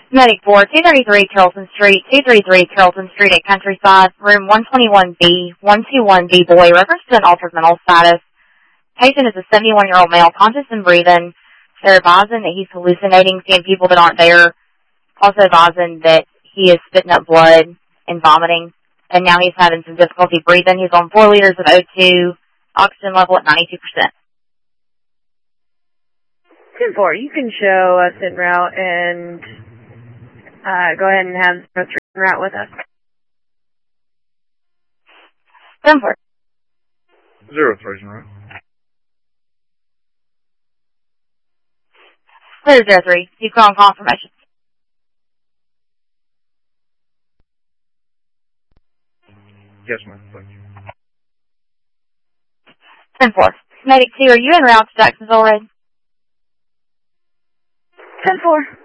Medic 4, 233 Carrollton Street, 233 Carrollton Street at Countryside, room 121B, 121B boy, reference to an altered mental status. Patient is a 71-year-old male, conscious and breathing. They're advising that he's hallucinating, seeing people that aren't there. Also advising that he is spitting up blood and vomiting. And now he's having some difficulty breathing. He's on 4 liters of O2, oxygen level at 92%. 10-4, you can show us en route and go ahead and have the en route with us. 10-4. 03 en route. 003, you call on confirmation. Yes, ma'am. Thank you. 10-4. Medic 2, are you en route to Jacksonville Road? 10-4.